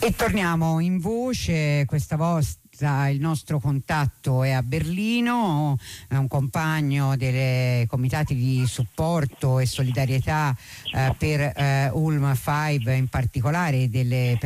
E torniamo in voce, questa volta il nostro contatto è a Berlino, è un compagno dei comitati di supporto e solidarietà per Ulm 5, in particolare delle